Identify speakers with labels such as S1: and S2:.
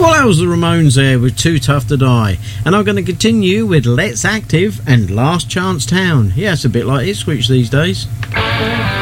S1: Well, that was the Ramones there with Too Tough to Die. And I'm going to continue with Let's Active and Last Chance Town. Yeah, it's a bit like Ipswich these days.